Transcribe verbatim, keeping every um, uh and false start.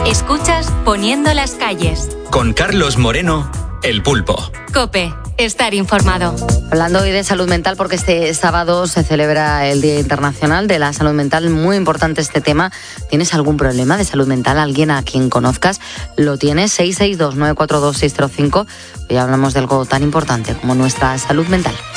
Escuchas Poniendo las calles. Con Carlos Moreno, El Pulpo. COPE. Estar informado. Hablando hoy de salud mental, porque este sábado se celebra el Día Internacional de la Salud Mental. Muy importante este tema. ¿Tienes algún problema de salud mental? ¿Alguien a quien conozcas lo tiene? seis seis dos, nueve cuatro dos, seis cero cinco. Hoy hablamos de algo tan importante como nuestra salud mental.